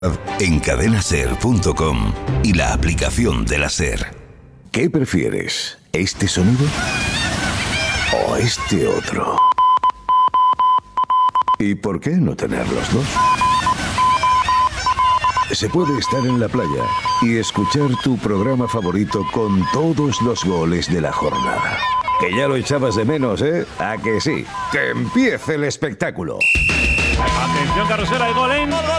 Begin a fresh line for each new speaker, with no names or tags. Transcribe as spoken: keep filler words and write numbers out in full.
En cadena ser punto com y la aplicación de la SER.
¿Qué prefieres? ¿Este sonido o este otro? ¿Y por qué no tener los dos? Se puede estar en la playa y escuchar tu programa favorito con todos los goles de la jornada. Que ya lo echabas de menos, ¿eh? ¿A que sí? ¡Que empiece el espectáculo!
Atención, carrusera, hay gol en...